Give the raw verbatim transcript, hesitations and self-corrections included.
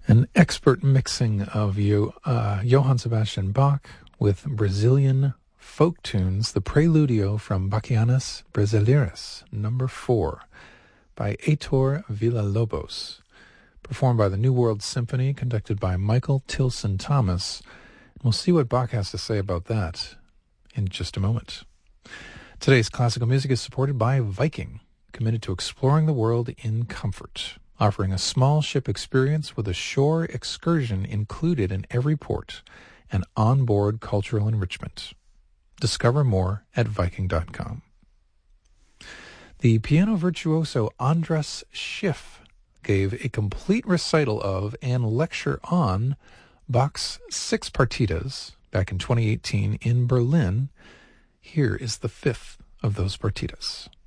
An expert mixing of Yo, uh, Johann Sebastian Bach with Brazilian folk tunes, the Preludio from Bachianas Brasileiras, number four, by Heitor Villa-Lobos, performed by the New World Symphony, conducted by Michael Tilson Thomas. We'll see what Bach has to say about that in just a moment. Today's classical music is supported by Viking, committed to exploring the world in comfort, offering a small ship experience with a shore excursion included in every port and onboard cultural enrichment. Discover more at Viking dot com. The piano virtuoso Andras Schiff gave a complete recital of and lecture on Bach's six partitas back in twenty eighteen in Berlin. Here is the fifth of those partitas.